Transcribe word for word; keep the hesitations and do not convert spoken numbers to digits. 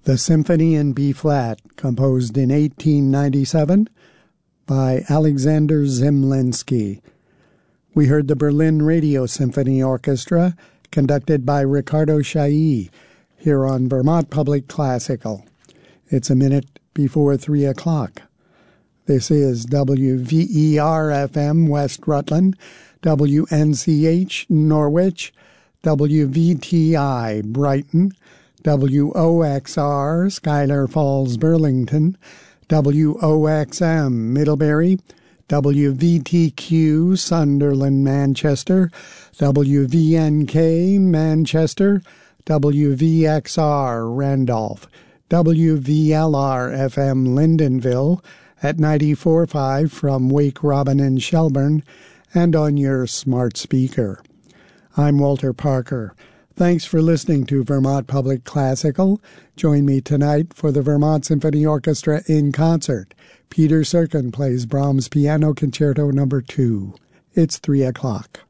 The Symphony in B-flat, composed in eighteen ninety-seven by Alexander Zemlinsky. We heard the Berlin Radio Symphony Orchestra, conducted by Ricardo Chailly, here on Vermont Public Classical. It's a minute before three o'clock. This is W V E R F M West Rutland, W N C H Norwich, W V T I Brighton, W O X R Schuyler Falls Burlington, W O X M Middlebury, W V T Q Sunderland Manchester, W V N K Manchester, W V X R Randolph, W V L R F M Lyndonville at ninety-four point five from Wake Robin and Shelburne, and on your smart speaker. I'm Walter Parker. Thanks for listening to Vermont Public Classical. Join me tonight for the Vermont Symphony Orchestra in concert. Peter Serkin plays Brahms Piano Concerto Number two. It's three o'clock.